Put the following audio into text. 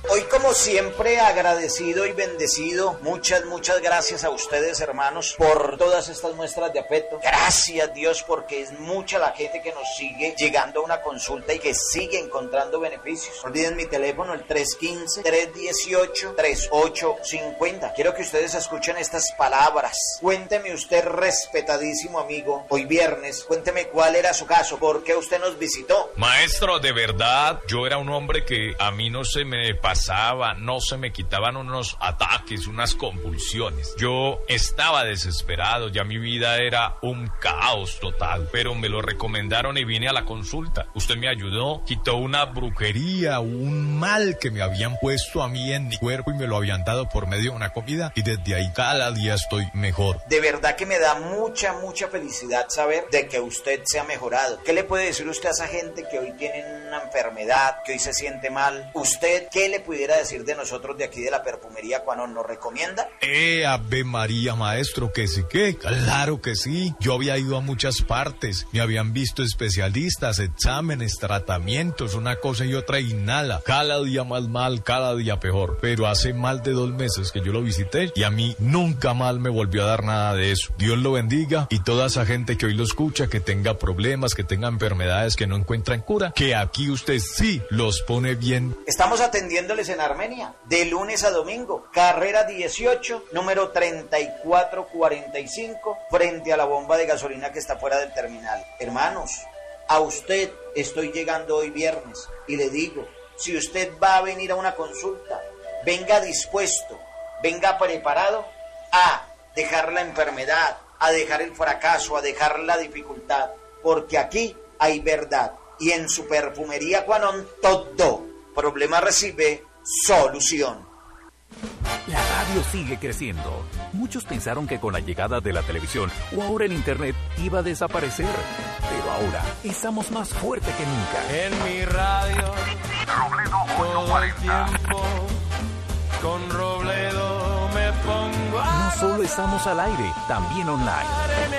Hoy, como siempre, agradecido y bendecido. Muchas gracias a ustedes, hermanos, por todas estas muestras de afecto. Gracias, Dios, porque es mucha la gente que nos sigue llegando a una consulta y que sigue encontrando beneficios. No olviden mi teléfono, el 315-318-3850. Quiero que ustedes escuchen estas palabras. Cuénteme usted, respetadísimo amigo, hoy viernes, cuénteme cuál era su caso, por qué usted nos visitó. Maestro, de verdad, yo era un hombre que a mí no se me pasaba, no se me quitaban unos ataques, unas convulsiones. Yo estaba desesperado, ya mi vida era un caos total, pero me lo recomendaron y vine a la consulta. Usted me ayudó, quitó una brujería, un mal que me habían puesto a mí en mi cuerpo y me lo habían dado por medio de una comida, y desde ahí cada día estoy mejor. De verdad que me da mucha felicidad saber de que usted se ha mejorado. ¿Qué le puede decir usted a esa gente que hoy tiene una enfermedad, que hoy se siente mal? ¿Usted qué le pudiera decir de nosotros de aquí de la perfumería cuando nos recomienda? Ave María, maestro, que sí, que claro que sí. Yo había ido a muchas partes, me habían visto especialistas, exámenes, tratamientos, una cosa y otra, y nada. Cada día más mal, cada día peor. Pero hace más de 2 meses que yo lo visité y a mí nunca mal me volvió a dar nada de eso. Dios lo bendiga, y toda esa gente que hoy lo escucha, que tenga problemas, que tenga enfermedades que no encuentran cura, que aquí usted sí los pone bien. Estamos atendiéndoles en Armenia, de lunes a domingo, carrera 18, número 3445, frente a la bomba de gasolina que está fuera del terminal. Hermanos, a usted estoy llegando hoy viernes y le digo, si usted va a venir a una consulta, venga dispuesto, venga preparado a dejar la enfermedad, a dejar el fracaso, a dejar la dificultad, porque aquí hay verdad, y en su perfumería Quanon todo problema recibe solución. La radio sigue creciendo. Muchos pensaron que con la llegada de la televisión o ahora el internet iba a desaparecer, pero ahora estamos más fuerte que nunca. En mi radio, todo el tiempo, con Robledo me pongo a... No solo estamos al aire, también online.